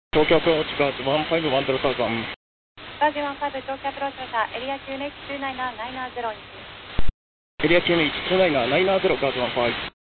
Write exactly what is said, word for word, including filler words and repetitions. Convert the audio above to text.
東京アプローチガーズワンファイブワンゼロサウザン。 バージワンファイブ東京アプローチました。エリアきゅうエイチツーナインナインナインゼロに。 エリアきゅうエイチツーナインナインナインゼロガーズワンファイブ。